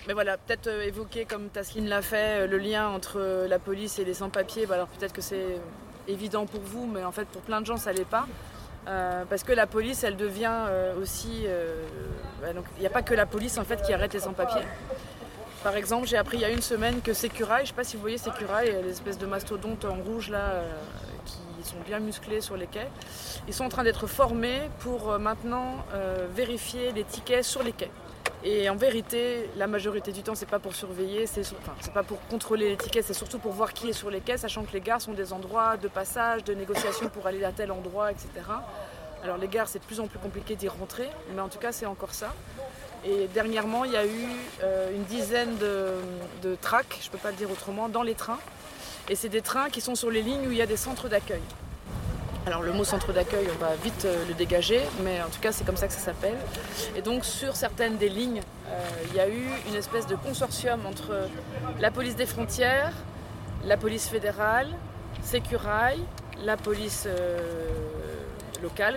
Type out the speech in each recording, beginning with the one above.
Mais voilà, peut-être évoquer, comme Tasline l'a fait, le lien entre la police et les sans-papiers. Alors peut-être que c'est évident pour vous, mais en fait pour plein de gens ça l'est pas. Parce que la police, elle devient aussi... donc il n'y a pas que la police en fait qui arrête les sans-papiers. Par exemple, j'ai appris il y a une semaine que Sécurail, je ne sais pas si vous voyez Sécurail, les espèces de mastodontes en rouge là, qui sont bien musclés sur les quais, ils sont en train d'être formés pour maintenant vérifier les tickets sur les quais. Et en vérité, la majorité du temps, c'est pas pour surveiller, c'est pas pour contrôler les tickets, c'est surtout pour voir qui est sur les quais, sachant que les gares sont des endroits de passage, de négociation pour aller à tel endroit, etc. Alors les gares, c'est de plus en plus compliqué d'y rentrer, mais en tout cas, c'est encore ça. Et dernièrement, il y a eu une dizaine de tracks, je peux pas le dire autrement, dans les trains. Et c'est des trains qui sont sur les lignes où il y a des centres d'accueil. Alors le mot centre d'accueil, on va vite le dégager, mais en tout cas c'est comme ça que ça s'appelle. Et donc sur certaines des lignes, il y a eu une espèce de consortium entre la police des frontières, la police fédérale, Sécurail, la police locale,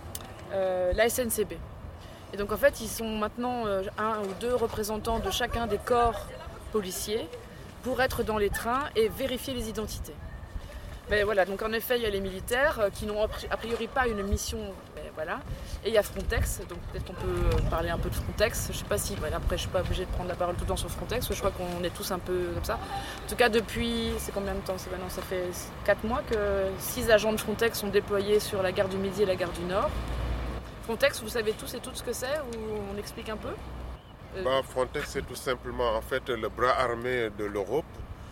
la SNCB. Et donc en fait ils sont maintenant un ou deux représentants de chacun des corps policiers pour être dans les trains et vérifier les identités. Mais voilà, donc en effet, il y a les militaires qui n'ont a priori pas une mission, mais voilà. Et il y a Frontex, donc peut-être qu'on peut parler un peu de Frontex. Je sais pas si, après je suis pas obligée de prendre la parole tout le temps sur Frontex, parce que je crois qu'on est tous un peu comme ça. En tout cas, depuis, c'est combien de temps ? Maintenant, ça fait 4 mois que 6 agents de Frontex sont déployés sur la gare du Midi et la gare du Nord. Frontex, vous savez tous et toutes ce que c'est, ou on explique un peu ? Frontex, c'est tout simplement en fait le bras armé de l'Europe.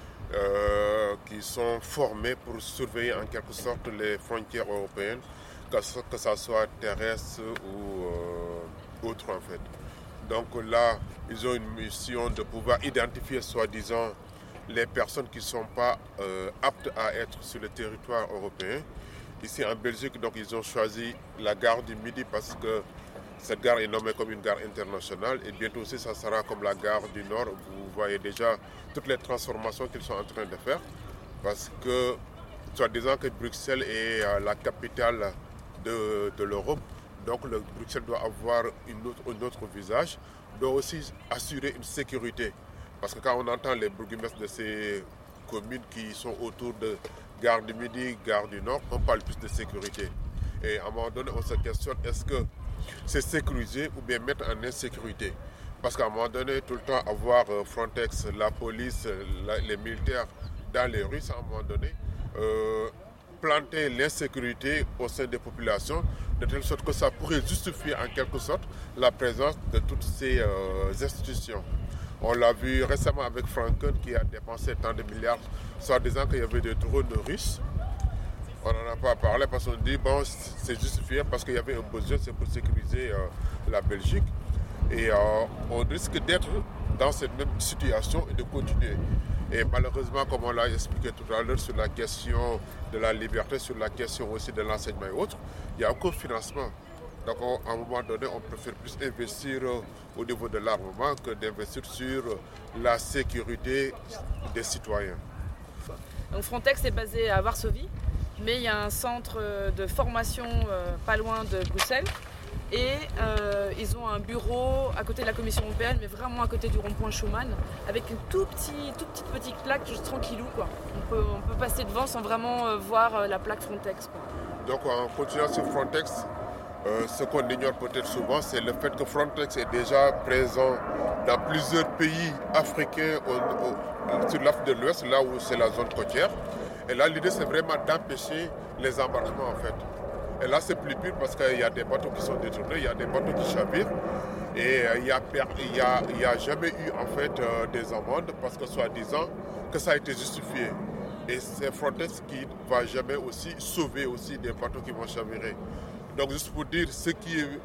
Qui sont formés pour surveiller en quelque sorte les frontières européennes, que ça soit terrestre ou autre en fait. Donc là, ils ont une mission de pouvoir identifier soi-disant les personnes qui ne sont pas aptes à être sur le territoire européen. Ici en Belgique, donc, ils ont choisi la gare du Midi parce que cette gare est nommée comme une gare internationale et bientôt aussi ça sera comme la gare du Nord. Vous voyez déjà toutes les transformations qu'ils sont en train de faire parce que, soi-disant que Bruxelles est la capitale de l'Europe, donc Bruxelles doit avoir un autre visage, doit aussi assurer une sécurité. Parce que quand on entend les bourgmestres de ces communes qui sont autour de gare du Midi, gare du Nord, on parle plus de sécurité. Et à un moment donné, on se questionne, est-ce que c'est sécuriser ou bien mettre en insécurité? Parce qu'à un moment donné, tout le temps avoir Frontex, la police, les militaires dans les rues, c'est à un moment donné planter l'insécurité au sein des populations, de telle sorte que ça pourrait justifier en quelque sorte la présence de toutes ces institutions. On l'a vu récemment avec Franken qui a dépensé tant de milliards, soit disant qu'il y avait des drones russes. On n'en a pas parlé parce qu'on dit bon, c'est justifié parce qu'il y avait un besoin, c'est pour sécuriser la Belgique. Et on risque d'être dans cette même situation et de continuer. Et malheureusement, comme on l'a expliqué tout à l'heure sur la question de la liberté, sur la question aussi de l'enseignement et autres, il y a aucun financement. Donc à un moment donné, on préfère plus investir au niveau de l'armement que d'investir sur la sécurité des citoyens. Donc Frontex est basé à Varsovie, mais il y a un centre de formation pas loin de Bruxelles. Et ils ont un bureau à côté de la Commission européenne, mais vraiment à côté du rond-point Schuman, avec une toute petite plaque juste tranquillou, quoi. On peut passer devant sans vraiment voir la plaque Frontex, quoi. Donc en continuant sur Frontex, ce qu'on ignore peut-être souvent, c'est le fait que Frontex est déjà présent dans plusieurs pays africains sur l'Afrique de l'Ouest, là où c'est la zone côtière. Et là, l'idée, c'est vraiment d'empêcher les embarquements, en fait. Et là, c'est plus pire parce qu'il y a des bateaux qui sont détournés, il y a des bateaux qui chavirent. Et il n'y a jamais eu, en fait, des amendes parce que, soi-disant, que ça a été justifié. Et c'est Frontex qui ne va jamais aussi sauver aussi des bateaux qui vont chavirer. Donc, juste pour dire ce qui est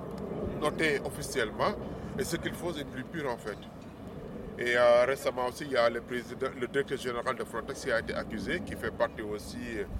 noté officiellement et ce qu'il faut, c'est plus pur, en fait. Et récemment aussi, il y a le directeur général de Frontex qui a été accusé, qui fait partie aussi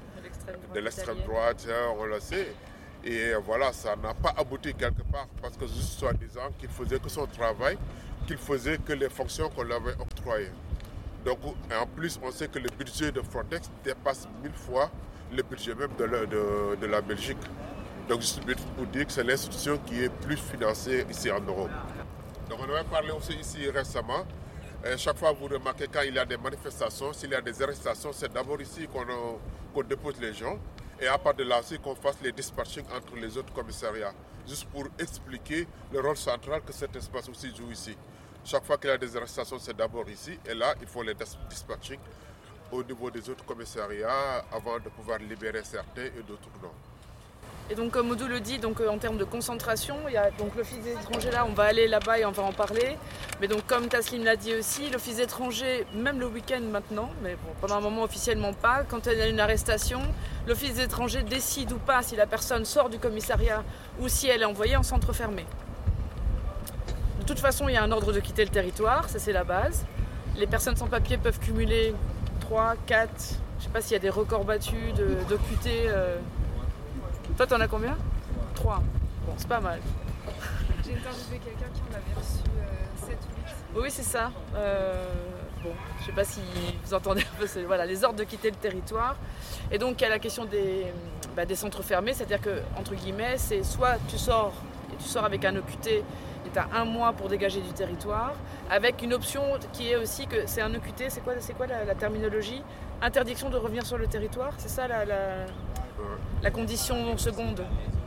de l'extrême droite, on le sait. Et voilà, ça n'a pas abouti quelque part, parce que juste soi-disant qu'il faisait que son travail, qu'il faisait que les fonctions qu'on lui avait octroyées. Donc en plus, on sait que le budget de Frontex dépasse 1000 fois le budget même de la Belgique. Donc juste pour dire que c'est l'institution qui est plus financée ici en Europe. Donc on avait parlé aussi ici récemment. Chaque fois, vous remarquez quand il y a des manifestations, s'il y a des arrestations, c'est d'abord ici qu'on dépose les gens. Et à part de là aussi, qu'on fasse les dispatchings entre les autres commissariats. Juste pour expliquer le rôle central que cet espace aussi joue ici. Chaque fois qu'il y a des arrestations, c'est d'abord ici. Et là, il faut les dispatching au niveau des autres commissariats avant de pouvoir libérer certains et d'autres non. Et donc comme Modou le dit, donc, en termes de concentration, il y a donc l'Office des étrangers là, on va aller là-bas et on va en parler. Mais donc comme Taslim l'a dit aussi, l'Office des étrangers, même le week-end maintenant, mais bon, pendant un moment officiellement pas, quand il y a une arrestation, l'Office des étrangers décide ou pas si la personne sort du commissariat ou si elle est envoyée en centre fermé. De toute façon, il y a un ordre de quitter le territoire, ça c'est la base. Les personnes sans papier peuvent cumuler 3, 4, je ne sais pas s'il y a des records battus d'OQT. Toi, t'en as combien? 3. Bon, c'est pas mal. J'ai interviewé quelqu'un qui en avait reçu 7 ou 8. Oui, c'est ça. Bon, je sais pas si vous entendez un peu voilà, les ordres de quitter le territoire. Et donc, il y a la question des centres fermés, c'est-à-dire que, entre guillemets, c'est soit tu sors avec un OQT et tu as 1 mois pour dégager du territoire, avec une option qui est aussi que c'est un OQT, c'est quoi la terminologie? Interdiction de revenir sur le territoire, c'est ça la condition seconde.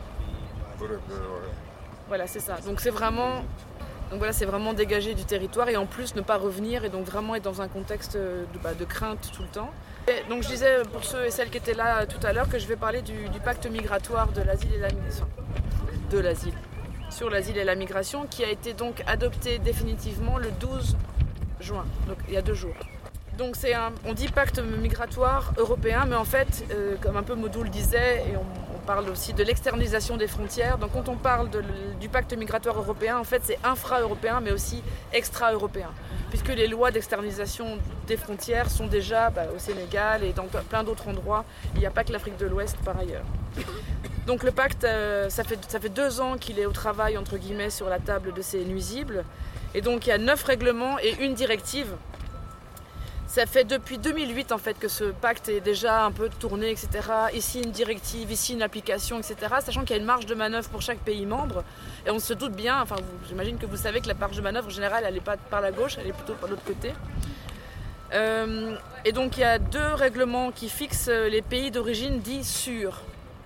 Voilà, c'est ça. Donc c'est vraiment dégager du territoire et en plus ne pas revenir et donc vraiment être dans un contexte de crainte tout le temps. Et donc je disais pour ceux et celles qui étaient là tout à l'heure que je vais parler du pacte migratoire de l'asile et la migration. Sur l'asile et la migration qui a été donc adopté définitivement le 12 juin, donc il y a 2 jours. Donc on dit pacte migratoire européen, mais en fait, comme un peu Modou le disait, et on parle aussi de l'externalisation des frontières. Donc quand on parle du pacte migratoire européen, en fait c'est infra-européen, mais aussi extra-européen. Puisque les lois d'externalisation des frontières sont déjà au Sénégal et dans plein d'autres endroits. Il n'y a pas que l'Afrique de l'Ouest par ailleurs. Donc le pacte, ça fait 2 ans qu'il est au travail, entre guillemets, sur la table de ces nuisibles. Et donc il y a 9 règlements et 1 directive. Ça fait depuis 2008 en fait que ce pacte est déjà un peu tourné, etc. Ici une directive, ici une application, etc. Sachant qu'il y a une marge de manœuvre pour chaque pays membre. Et on se doute bien, j'imagine que vous savez que la marge de manœuvre en général, elle n'est pas par la gauche, elle est plutôt par l'autre côté. Et donc il y a 2 règlements qui fixent les pays d'origine dits sûrs.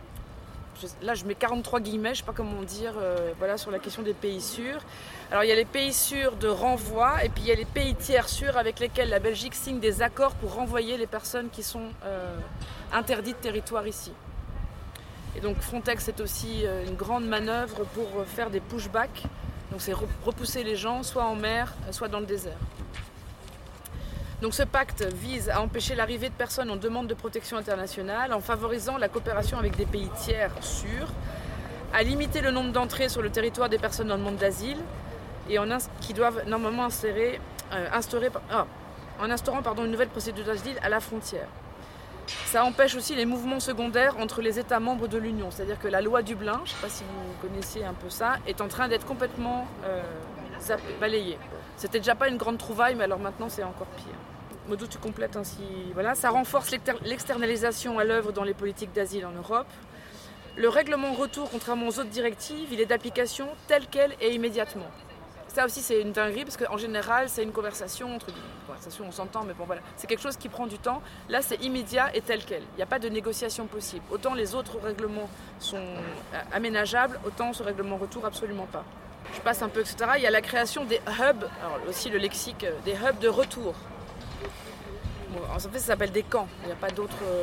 Là je mets 43 guillemets, je ne sais pas comment dire, sur la question des pays sûrs. Alors il y a les pays sûrs de renvoi et puis il y a les pays tiers sûrs avec lesquels la Belgique signe des accords pour renvoyer les personnes qui sont interdites de territoire ici. Et donc Frontex est aussi une grande manœuvre pour faire des pushbacks, donc c'est repousser les gens soit en mer, soit dans le désert. Donc ce pacte vise à empêcher l'arrivée de personnes en demande de protection internationale en favorisant la coopération avec des pays tiers sûrs, à limiter le nombre d'entrées sur le territoire des personnes en demande d'asile et qui doivent normalement en instaurant une nouvelle procédure d'asile à la frontière. Ça empêche aussi les mouvements secondaires entre les États membres de l'Union, c'est-à-dire que la loi Dublin, je ne sais pas si vous connaissez un peu ça, est en train d'être complètement balayée. C'était déjà pas une grande trouvaille, mais alors maintenant c'est encore pire. Modou, tu complètes ainsi. Voilà, ça renforce l'externalisation à l'œuvre dans les politiques d'asile en Europe. Le règlement retour, contrairement aux autres directives, il est d'application telle quelle et immédiatement. Ça aussi c'est une dinguerie parce qu'en général c'est une conversation on s'entend, mais bon voilà, c'est quelque chose qui prend du temps. Là c'est immédiat et tel quel. Il n'y a pas de négociation possible. Autant les autres règlements sont aménageables, autant ce règlement retour absolument pas. Je passe un peu, etc. Il y a la création des hubs, alors aussi le lexique, des hubs de retour. Bon, en fait, ça s'appelle des camps, il n'y a pas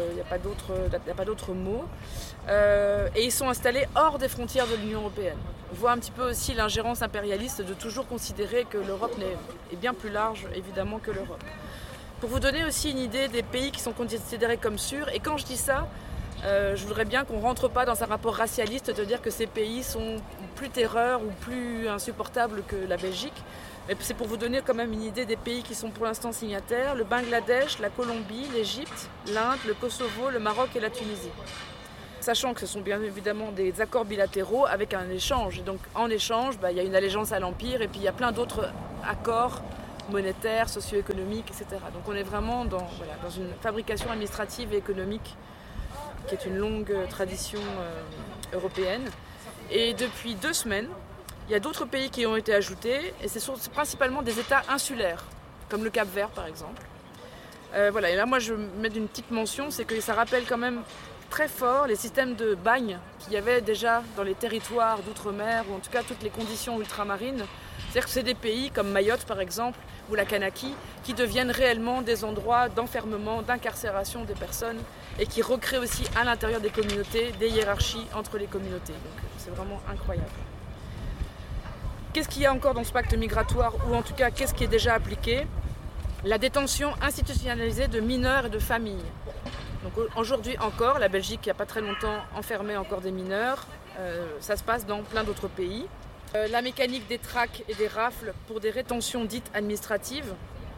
d'autres mots. Et ils sont installés hors des frontières de l'Union européenne. On voit un petit peu aussi l'ingérence impérialiste de toujours considérer que l'Europe est bien plus large, évidemment, que l'Europe. Pour vous donner aussi une idée des pays qui sont considérés comme sûrs, et quand je dis ça, je voudrais bien qu'on ne rentre pas dans un rapport racialiste de dire que ces pays sont plus terreurs ou plus insupportables que la Belgique. Mais c'est pour vous donner quand même une idée des pays qui sont pour l'instant signataires. Le Bangladesh, la Colombie, l'Égypte, l'Inde, le Kosovo, le Maroc et la Tunisie. Sachant que ce sont bien évidemment des accords bilatéraux avec un échange. Et donc en échange, il y a une allégeance à l'Empire et puis il y a plein d'autres accords monétaires, socio-économiques, etc. Donc on est vraiment dans une fabrication administrative et économique qui est une longue tradition européenne. Et depuis 2 semaines, Il y a d'autres pays qui ont été ajoutés et c'est principalement des États insulaires, comme le Cap-Vert par exemple. Voilà, et là moi je mets une petite mention, c'est que ça rappelle quand même très fort les systèmes de bagne qu'il y avait déjà dans les territoires d'outre-mer, ou en tout cas toutes les conditions ultramarines. C'est-à-dire que c'est des pays comme Mayotte par exemple, ou la Kanaki, qui deviennent réellement des endroits d'enfermement, d'incarcération des personnes, et qui recréent aussi à l'intérieur des communautés des hiérarchies entre les communautés. Donc c'est vraiment incroyable. Qu'est-ce qu'il y a encore dans ce pacte migratoire, ou en tout cas qu'est-ce qui est déjà appliqué ? La détention institutionnalisée de mineurs et de familles. Donc aujourd'hui encore, la Belgique, il n'y a pas très longtemps, enfermait encore des mineurs. Ça se passe dans plein d'autres pays. La mécanique des traques et des rafles pour des rétentions dites administratives.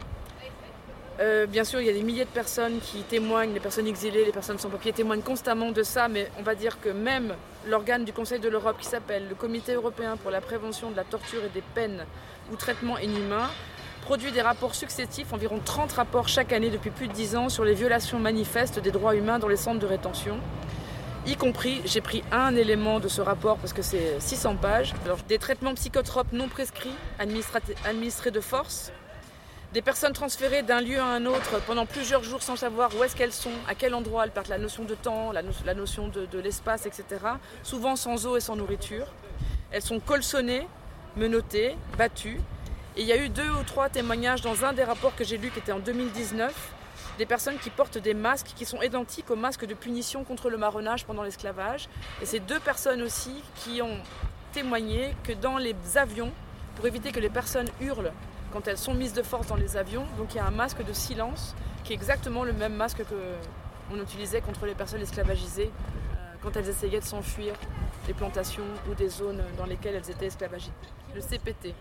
Bien sûr, il y a des milliers de personnes qui témoignent, les personnes exilées, les personnes sans papier témoignent constamment de ça, mais on va dire que même l'organe du Conseil de l'Europe qui s'appelle le Comité européen pour la prévention de la torture et des peines ou traitements inhumains produit des rapports successifs, environ 30 rapports chaque année depuis plus de 10 ans sur les violations manifestes des droits humains dans les centres de rétention. Y compris, j'ai pris un élément de ce rapport parce que c'est 600 pages, alors, des traitements psychotropes non prescrits, administrés de force, des personnes transférées d'un lieu à un autre pendant plusieurs jours sans savoir où est-ce qu'elles sont, à quel endroit, elles perdent la notion de temps, la notion de l'espace, etc. Souvent sans eau et sans nourriture. Elles sont colçonnées, menottées, battues. Et il y a eu 2 ou 3 témoignages dans un des rapports que j'ai lu qui était en 2019, des personnes qui portent des masques qui sont identiques aux masques de punition contre le marronnage pendant l'esclavage. Et c'est 2 personnes aussi qui ont témoigné que dans les avions, pour éviter que les personnes hurlent quand elles sont mises de force dans les avions, donc il y a un masque de silence qui est exactement le même masque qu'on utilisait contre les personnes esclavagisées quand elles essayaient de s'enfuir des plantations ou des zones dans lesquelles elles étaient esclavagisées. Le CPT.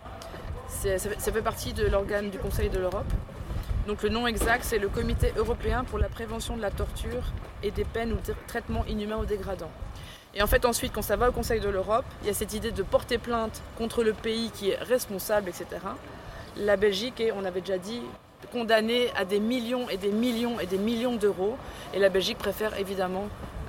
Ça fait partie de l'organe du Conseil de l'Europe. Donc le nom exact, c'est le Comité européen pour la prévention de la torture et des peines ou traitements inhumains ou dégradants. Et en fait, ensuite, quand ça va au Conseil de l'Europe, il y a cette idée de porter plainte contre le pays qui est responsable, etc. La Belgique est, on avait déjà dit, condamnée à des millions et des millions et des millions d'euros. Et la Belgique préfère évidemment...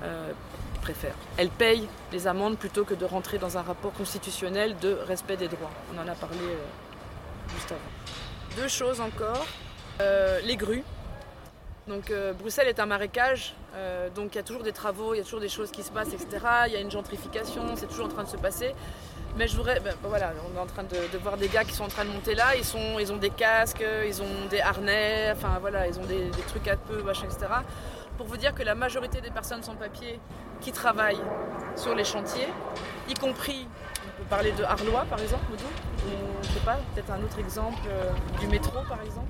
Elle paye les amendes plutôt que de rentrer dans un rapport constitutionnel de respect des droits. On en a parlé juste avant. 2 choses encore. Les grues. Donc Bruxelles est un marécage, donc il y a toujours des travaux, il y a toujours des choses qui se passent, etc. Il y a une gentrification, c'est toujours en train de se passer. Mais je voudrais, voilà, on est en train de voir des gars qui sont en train de monter là, ils ont des casques, ils ont des harnais, enfin voilà, ils ont des trucs à peu, machin, etc. Pour vous dire que la majorité des personnes sans papier qui travaillent sur les chantiers, y compris, on peut parler de Arlois par exemple, ou je sais pas, peut-être un autre exemple du métro par exemple.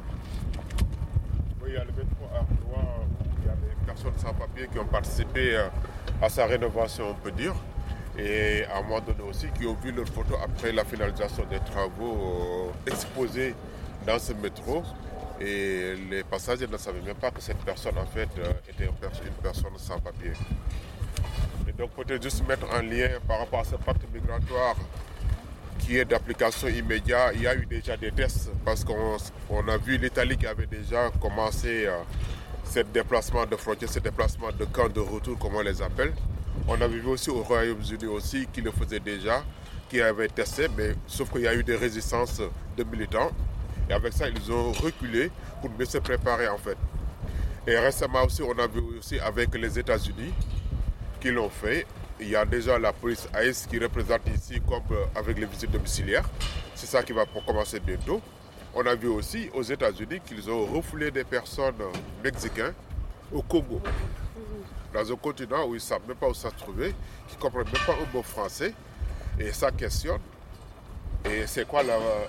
Oui, il y a le métro Arlois, il y a des personnes sans papier qui ont participé à sa rénovation, on peut dire. Et à un moment donné aussi, qui ont vu leur photo après la finalisation des travaux exposés dans ce métro. Et les passagers ne savaient même pas que cette personne en fait était une personne sans papier. Et donc peut-être juste mettre en lien par rapport à ce pacte migratoire qui est d'application immédiate. Il y a eu déjà des tests parce qu'on a vu l'Italie qui avait déjà commencé ce déplacement de frontières, ce déplacement de camps de retour, comme on les appelle. On avait vu aussi au Royaume-Uni aussi qui le faisait déjà, qui avait testé, mais sauf qu'il y a eu des résistances de militants. Et avec ça, ils ont reculé pour mieux se préparer en fait. Et récemment aussi, on a vu aussi avec les États-Unis qui l'ont fait. Il y a déjà la police ICE qui représente ici comme avec les visites domiciliaires. C'est ça qui va commencer bientôt. On a vu aussi aux États-Unis qu'ils ont refoulé des personnes mexicaines au Congo. Dans un continent où ils ne savent même pas où ça se trouvait, qui ne comprennent même pas un mot français. Et ça questionne. Et c'est quoi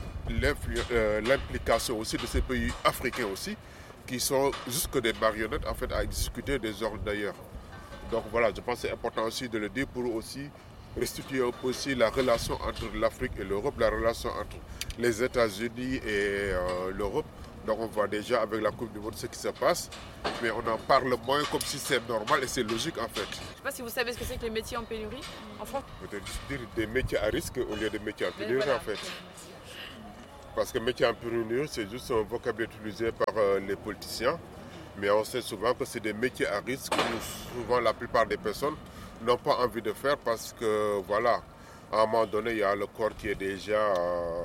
l'implication aussi de ces pays africains aussi, qui sont juste que des marionnettes en fait à discuter des ordres d'ailleurs. Donc voilà, je pense que c'est important aussi de le dire pour aussi restituer aussi la relation entre l'Afrique et l'Europe, la relation entre les États-Unis et l'Europe. Donc on voit déjà avec la Coupe du Monde ce qui se passe, mais on en parle moins comme si c'est normal et c'est logique en fait. Je ne sais pas si vous savez ce que c'est que les métiers en pénurie en France. Peut-être juste dire des métiers à risque au lieu de métiers en pénurie voilà. En fait. Parce que métier en pénurie, c'est juste un vocabulaire utilisé par les politiciens, mais on sait souvent que c'est des métiers à risque où souvent la plupart des personnes n'ont pas envie de faire parce que voilà, à un moment donné, il y a le corps qui est déjà,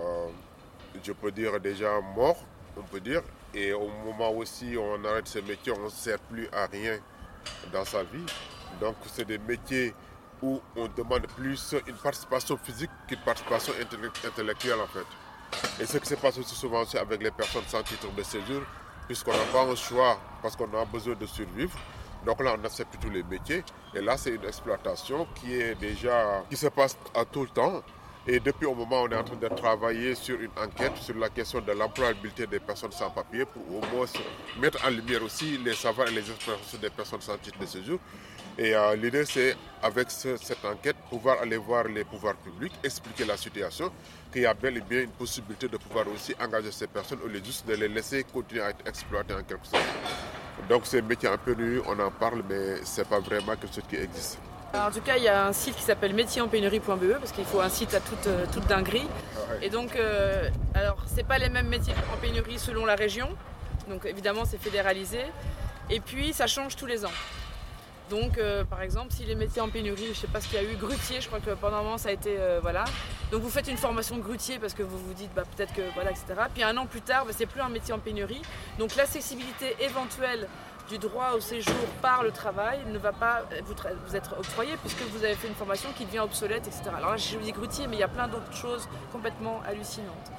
je peux dire, déjà mort, on peut dire. Et au moment aussi où on arrête ce métier, on ne sert plus à rien dans sa vie. Donc c'est des métiers où on demande plus une participation physique qu'une participation intellectuelle en fait. Et ce qui se passe aussi souvent aussi avec les personnes sans titre de séjour, puisqu'on n'a pas un choix parce qu'on a besoin de survivre. Donc là, on accepte tous les métiers. Et là, c'est une exploitation qui se passe à tout le temps. Et depuis un moment, on est en train de travailler sur une enquête sur la question de l'employabilité des personnes sans papier pour au moins mettre en lumière aussi les savoirs et les expériences des personnes sans titre de séjour. Et l'idée, c'est, avec cette enquête, pouvoir aller voir les pouvoirs publics, expliquer la situation, qu'il y a bel et bien une possibilité de pouvoir aussi engager ces personnes au lieu juste de les laisser continuer à être exploitées en quelque sorte. Donc ces métiers un peu nus, on en parle, mais ce n'est pas vraiment quelque chose qui existe. En tout cas, il y a un site qui s'appelle métiersenpénurie.be parce qu'il faut un site à toute dinguerie. Ah ouais. Et donc, alors, c'est pas les mêmes métiers en pénurie selon la région. Donc évidemment, c'est fédéralisé. Et puis, ça change tous les ans. Donc, par exemple, si les métiers en pénurie, je ne sais pas ce qu'il y a eu, grutier, je crois que pendant un moment, ça a été, voilà. Donc, vous faites une formation de grutier parce que vous vous dites, peut-être que, voilà, etc. Puis un an plus tard, c'est plus un métier en pénurie. Donc, l'accessibilité éventuelle du droit au séjour par le travail ne va pas vous être octroyé puisque vous avez fait une formation qui devient obsolète, etc. Alors là, je vous dis grutier, mais il y a plein d'autres choses complètement hallucinantes.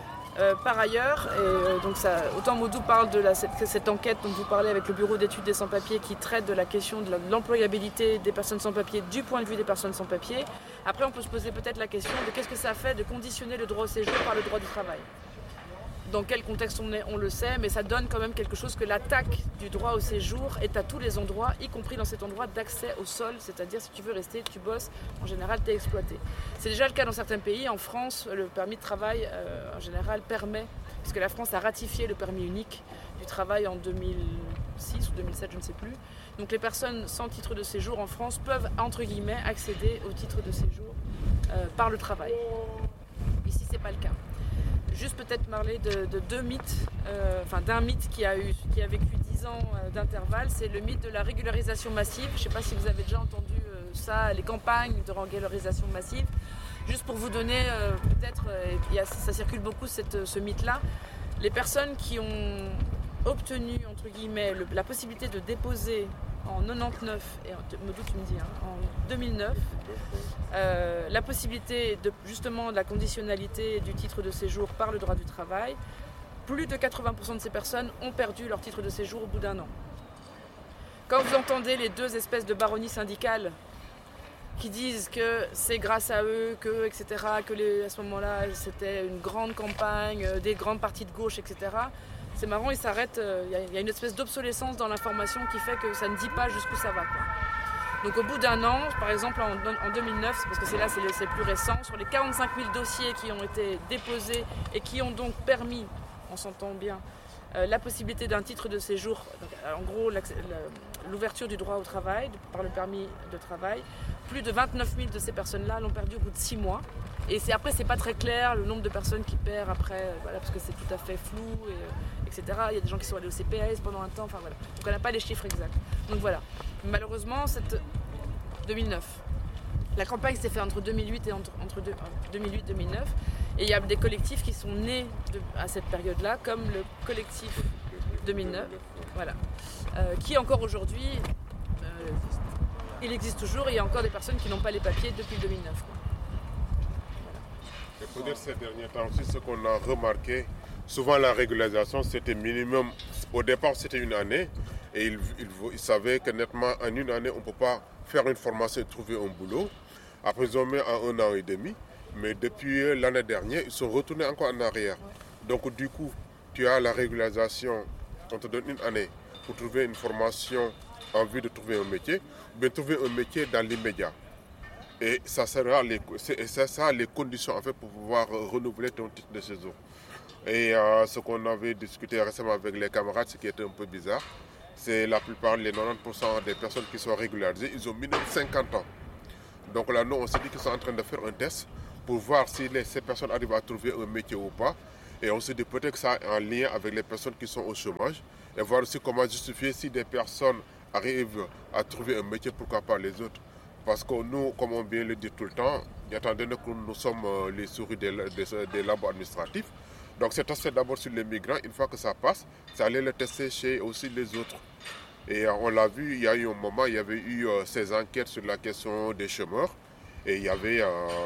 Par ailleurs, donc autant Maudou parle de cette enquête dont vous parlez avec le bureau d'études des sans-papiers qui traite de la question de l'employabilité des personnes sans-papiers du point de vue des personnes sans-papiers. Après, on peut se poser peut-être la question de qu'est-ce que ça fait de conditionner le droit au séjour par le droit du travail. Dans quel contexte on est, on le sait, mais ça donne quand même quelque chose que l'attaque du droit au séjour est à tous les endroits, y compris dans cet endroit d'accès au sol, c'est-à-dire si tu veux rester, tu bosses, en général tu es exploité. C'est déjà le cas dans certains pays. En France, le permis de travail en général permet, parce que la France a ratifié le permis unique du travail en 2006 ou 2007, je ne sais plus. Donc les personnes sans titre de séjour en France peuvent, entre guillemets, accéder au titre de séjour par le travail. Ici, c'est pas le cas. Juste peut-être parler de deux mythes, d'un mythe qui a vécu 10 ans d'intervalle, c'est le mythe de la régularisation massive. Je ne sais pas si vous avez déjà entendu ça, les campagnes de régularisation massive. Juste pour vous donner, peut-être, ça circule beaucoup ce mythe-là, les personnes qui ont obtenu, entre guillemets, la possibilité de déposer en 99, et Maudou tu me dis, en 2009, la possibilité de la conditionnalité du titre de séjour par le droit du travail, plus de 80% de ces personnes ont perdu leur titre de séjour au bout d'un an. Quand vous entendez les deux espèces de baronnies syndicales qui disent que c'est grâce à eux, etc., à ce moment-là, c'était une grande campagne, des grandes parties de gauche, etc., c'est marrant, il s'arrête, il y a une espèce d'obsolescence dans l'information qui fait que ça ne dit pas jusqu'où ça va, quoi. Donc au bout d'un an, par exemple en 2009, parce que c'est plus récent, sur les 45 000 dossiers qui ont été déposés et qui ont donc permis, on s'entend bien, la possibilité d'un titre de séjour, donc, en gros l'ouverture du droit au travail par le permis de travail, plus de 29 000 de ces personnes-là l'ont perdu au bout de 6 mois. Et après, c'est pas très clair le nombre de personnes qui perdent après, voilà, parce que c'est tout à fait flou, etc. Il y a des gens qui sont allés au CPS pendant un temps, enfin voilà. Donc on n'a pas les chiffres exacts. Donc voilà. Malheureusement, 2009. La campagne s'est faite entre 2008 et 2008-2009. Et il y a des collectifs qui sont nés à cette période-là, comme le collectif 2009, voilà, qui encore aujourd'hui, il existe toujours et il y a encore des personnes qui n'ont pas les papiers depuis 2009. Quoi. Il faut dire ces derniers temps aussi, ce qu'on a remarqué, souvent la régularisation c'était minimum, au départ c'était une année et ils savaient que nettement en une année on ne peut pas faire une formation et trouver un boulot. Après ils ont mis en 1 an et demi, mais depuis l'année dernière ils sont retournés encore en arrière. Donc du coup tu as la régularisation, on te donne une année pour trouver une formation en vue de trouver un métier, ou bien trouver un métier dans l'immédiat. Et ça sera les conditions en fait, pour pouvoir renouveler ton titre de séjour. Et ce qu'on avait discuté récemment avec les camarades, ce qui était un peu bizarre, c'est la plupart, les 90% des personnes qui sont régularisées, ils ont minimum 50 ans. Donc là, nous, on s'est dit qu'ils sont en train de faire un test pour voir si ces personnes arrivent à trouver un métier ou pas. Et on s'est dit peut-être que ça a un lien avec les personnes qui sont au chômage et voir aussi comment justifier si des personnes arrivent à trouver un métier, pourquoi pas les autres. Parce que nous, comme on vient le dire tout le temps, étant donné que nous sommes les souris des labos administratifs, donc c'est testé d'abord sur les migrants. Une fois que ça passe, c'est aller le tester chez aussi les autres. Et on l'a vu, il y a eu un moment, il y avait eu ces enquêtes sur la question des chômeurs. Et il y avait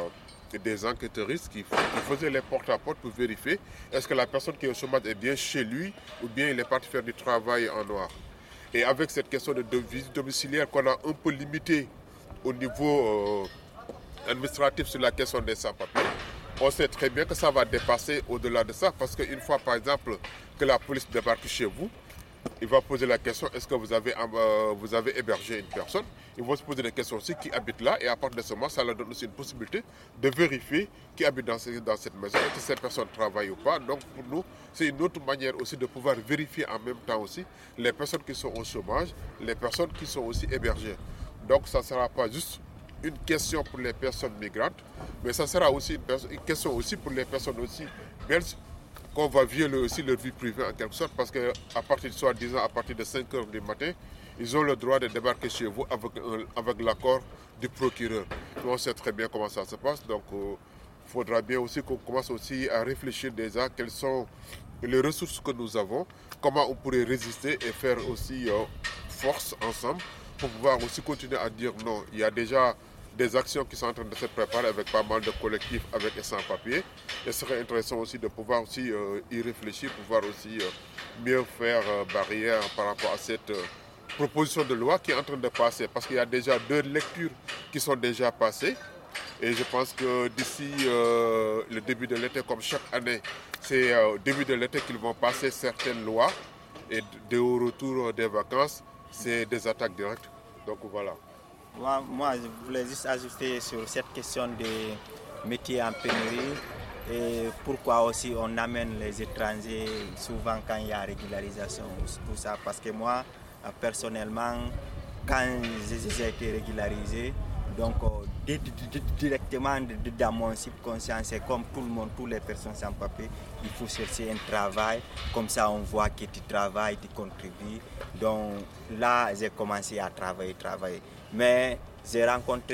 des enquêteuristes qui faisaient les porte-à-porte pour vérifier est-ce que la personne qui est au chômage est bien chez lui ou bien il est parti faire du travail en noir. Et avec cette question de visite domiciliaire qu'on a un peu limitée au niveau administratif sur la question des sans-papiers, on sait très bien que ça va dépasser au-delà de ça parce qu'une fois par exemple que la police débarque chez vous, il va poser la question, est-ce que vous avez hébergé une personne? Ils vont se poser des questions aussi, qui habite là? Et à partir de ce moment, ça leur donne aussi une possibilité de vérifier qui habite dans cette maison, est-ce que ces personnes travaillent ou pas. Donc pour nous, c'est une autre manière aussi de pouvoir vérifier en même temps aussi les personnes qui sont au chômage, les personnes qui sont aussi hébergées. Donc ça ne sera pas juste une question pour les personnes migrantes, mais ça sera aussi une question aussi pour les personnes aussi belges, qu'on va violer aussi leur vie privée en quelque sorte, parce qu'à partir de soi-disant, à partir de 5 h du matin, ils ont le droit de débarquer chez vous avec l'accord du procureur. Nous, on sait très bien comment ça se passe, donc il faudra bien aussi qu'on commence aussi à réfléchir déjà quelles sont les ressources que nous avons, comment on pourrait résister et faire aussi force ensemble pour pouvoir aussi continuer à dire non. Il y a déjà des actions qui sont en train de se préparer avec pas mal de collectifs avec et sans papier. Il serait intéressant aussi de pouvoir aussi y réfléchir, pouvoir aussi mieux faire barrière par rapport à cette proposition de loi qui est en train de passer. Parce qu'il y a déjà 2 lectures qui sont déjà passées. Et je pense que d'ici le début de l'été, comme chaque année, c'est au début de l'été qu'ils vont passer certaines lois. Et au retour des vacances, c'est des attaques directes. Donc voilà. Moi, je voulais juste ajouter sur cette question des métiers en pénurie et pourquoi aussi on amène les étrangers souvent quand il y a régularisation, tout ça. Parce que moi, personnellement, quand j'ai été régularisé, donc directement dans mon subconscient, c'est comme tout le monde, toutes les personnes sans papier, il faut chercher un travail, comme ça on voit que tu travailles, tu contribues. Donc là, j'ai commencé à travailler. Mais j'ai rencontré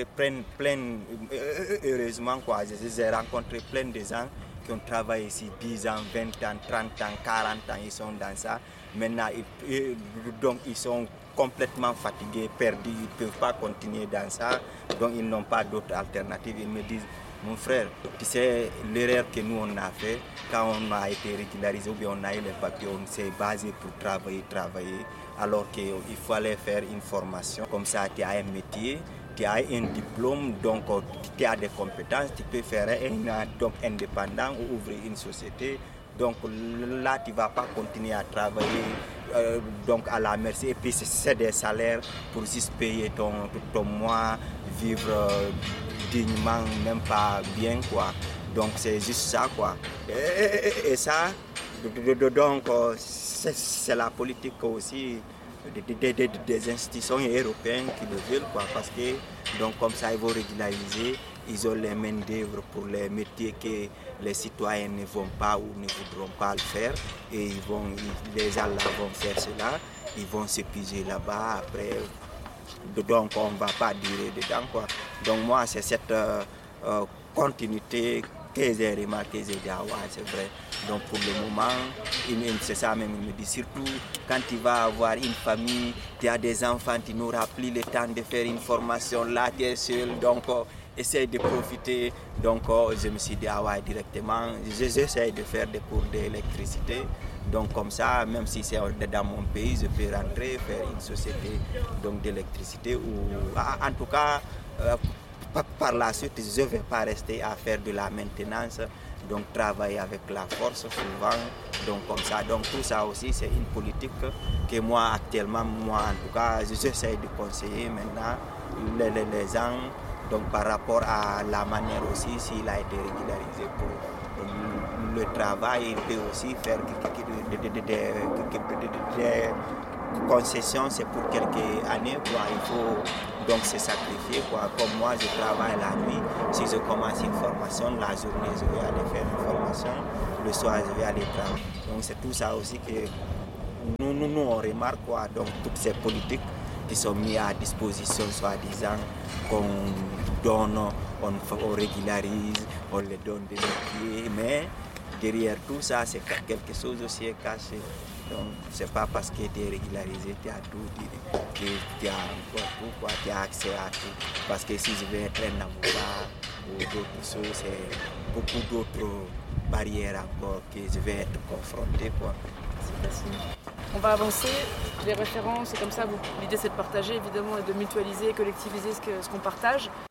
heureusement j'ai rencontré plein de gens qui ont travaillé ici 10 ans, 20 ans, 30 ans, 40 ans, ils sont dans ça. Maintenant, donc ils sont complètement fatigués, perdus, ils ne peuvent pas continuer dans ça, donc ils n'ont pas d'autre alternative. Ils me disent, mon frère, tu sais l'erreur que nous on a fait quand on a été régularisé ou bien on a eu les papiers, on s'est basé pour travailler, alors qu'il fallait faire une formation. Comme ça, tu as un métier, tu as un diplôme, donc tu as des compétences, tu peux faire donc indépendant ou ouvrir une société. Donc là, tu ne vas pas continuer à travailler donc à la merci. Et puis c'est des salaires pour juste payer ton mois, vivre dignement, même pas bien, quoi. Donc c'est juste ça, quoi. Et ça, donc c'est la politique aussi des institutions européennes qui le veulent, quoi. Parce que donc comme ça, ils vont régulariser. Ils ont les mains d'œuvre pour les métiers que les citoyens ne vont pas ou ne voudront pas le faire. Et les gens là vont faire cela. Ils vont s'épuiser là-bas. Après, donc on ne va pas durer dedans, quoi. Donc moi, c'est cette continuité que j'ai remarqué. J'ai dit, ah ouais, c'est vrai. Donc pour le moment, c'est ça même, il me dit, surtout quand tu vas avoir une famille, tu as des enfants, tu n'auras plus le temps de faire une formation. Là, tu es seul. Donc, essaye de profiter. Donc je me suis dit, ah ouais, directement, j'essaie de faire des cours d'électricité. Donc comme ça, même si c'est dans mon pays, je peux rentrer, faire une société d'électricité. Ou en tout cas, par la suite, je ne vais pas rester à faire de la maintenance. Donc travailler avec la force souvent. Donc comme ça, donc tout ça aussi, c'est une politique que moi actuellement, en tout cas, j'essaie de conseiller maintenant les gens. Donc par rapport à la manière aussi, s'il a été régularisé pour le travail, il peut aussi faire des concessions, c'est pour quelques années, quoi. Il faut donc se sacrifier, quoi. Comme moi, je travaille la nuit, si je commence une formation, la journée je vais aller faire une formation, le soir je vais aller travailler. Donc c'est tout ça aussi que nous on remarque, quoi. Donc toutes ces politiques qui sont mis à disposition, soi-disant, qu'on donne, on régularise, on les donne des papiers, mais derrière tout ça, c'est quelque chose aussi est caché. Donc, c'est pas parce que tu es régularisé, tu as tout, tu as encore tout, quoi, tu as accès à tout. Parce que si je vais être un avocat ou d'autres choses, c'est beaucoup d'autres barrières encore que je vais être confronté, quoi. C'est facile. On va avancer, les références, c'est comme ça, l'idée c'est de partager évidemment et de mutualiser, collectiviser ce qu'on partage.